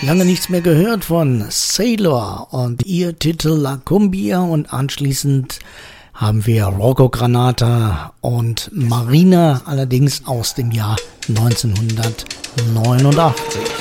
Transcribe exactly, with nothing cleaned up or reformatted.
Lange nichts mehr gehört von Sailor und ihr Titel La Cumbia, und anschließend haben wir Rocco Granata und Marina, allerdings aus dem Jahr neunzehnhundertneunundachtzig.